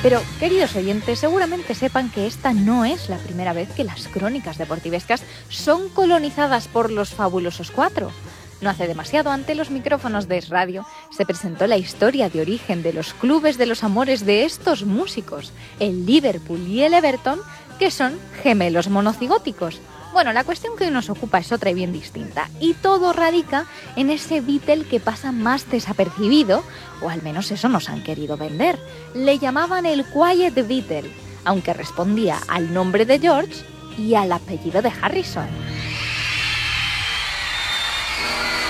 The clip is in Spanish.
Pero, queridos oyentes, seguramente sepan que esta no es la primera vez que las crónicas deportivescas son colonizadas por los fabulosos cuatro. No hace demasiado, ante los micrófonos de Es Radio, se presentó la historia de origen de los clubes de los amores de estos músicos, el Liverpool y el Everton, que son gemelos monocigóticos. Bueno, la cuestión que hoy nos ocupa es otra y bien distinta, y todo radica en ese Beatle que pasa más desapercibido, o al menos eso nos han querido vender. Le llamaban el Quiet Beatle, aunque respondía al nombre de George y al apellido de Harrison.